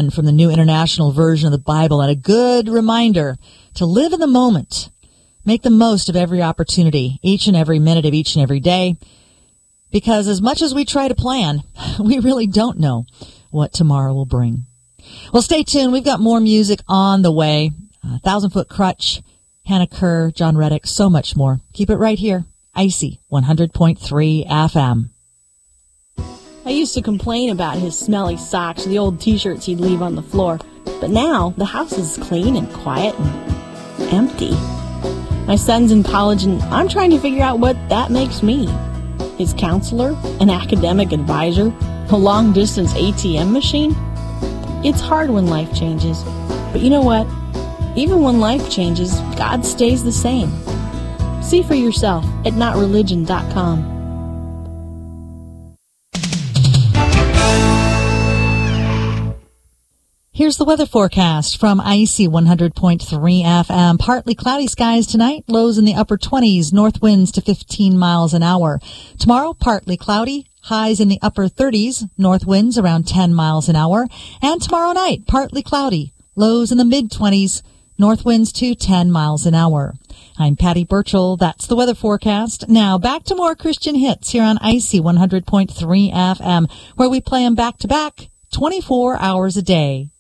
11 from the New International Version of the Bible, and a good reminder to live in the moment. Make the most of every opportunity, each and every minute of each and every day, because as much as we try to plan, we really don't know what tomorrow will bring. Well, stay tuned. We've got more music on the way. 1,000 Foot Crutch, Hannah Kerr, John Reddick, so much more. Keep it right here. Icy 100.3 FM. I used to complain about his smelly socks, the old t-shirts he'd leave on the floor. But now, the house is clean and quiet and empty. My son's in college, and I'm trying to figure out what that makes me. His counselor, an academic advisor, a long-distance ATM machine? It's hard when life changes. But you know what? Even when life changes, God stays the same. See for yourself at notreligion.com. Here's the weather forecast from Icy 100.3 FM. Partly cloudy skies tonight, lows in the upper 20s, north winds to 15 miles an hour. Tomorrow, partly cloudy, highs in the upper 30s, north winds around 10 miles an hour. And tomorrow night, partly cloudy, lows in the mid-20s, north winds to 10 miles an hour. I'm Patty Burchell. That's the weather forecast. Now, back to more Christian hits here on Icy 100.3 FM, where we play them back to back, 24 hours a day.